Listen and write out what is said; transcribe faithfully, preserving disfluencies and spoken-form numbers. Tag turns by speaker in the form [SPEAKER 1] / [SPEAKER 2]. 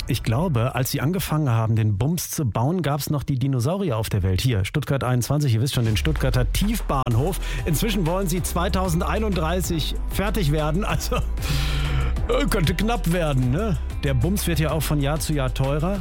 [SPEAKER 1] Ich glaube, als sie angefangen haben, den Bums zu bauen, gab es noch die Dinosaurier auf der Welt. Hier, Stuttgart einundzwanzig, ihr wisst schon, den Stuttgarter Tiefbahnhof. Inzwischen wollen sie zweitausendeinunddreißig fertig werden. Also, könnte knapp werden, ne? Der Bums wird ja auch von Jahr zu Jahr teurer.